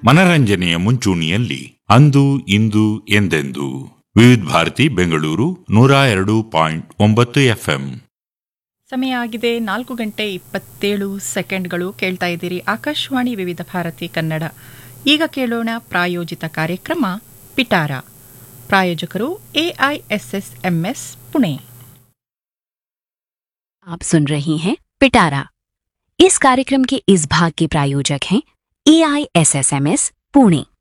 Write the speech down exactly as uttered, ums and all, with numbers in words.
ಮನರಂಜನೆಯ ಮುಂಚೂಣಿಯಲ್ಲಿ ಅಂದು ಇಂದು ಎಂದೆಂದು ವಿವಿಧ ಭಾರತಿ ಬೆಂಗಳೂರು ನೂರ ಎರಡು ಪಾಯಿಂಟ್ ಒಂಬತ್ತು ಎಫ್ಎಂ. ಸಮಯ ಆಗಿದೆ ನಾಲ್ಕು ಗಂಟೆ ಇಪ್ಪತ್ತೇಳು ಸೆಕೆಂಡ್ಗಳು. ಕೇಳ್ತಾ ಇದ್ದೀರಿ ಆಕಾಶವಾಣಿ ವಿವಿಧ ಭಾರತಿ ಕನ್ನಡ. ಈಗ ಕೇಳೋಣ ಪ್ರಾಯೋಜಿತ ಕಾರ್ಯಕ್ರಮ ಪಿಟಾರ. ಪ್ರಾಯೋಜಕರು ಎಐಎಸ್ಎಸ್ಎಂಎಸ್ ಪುಣೆ. आप सुन रही हैं पिटारा. इस कार्यक्रम के इस भाग के प्रायोजक हैं एआईएसएसएमएस पुणे.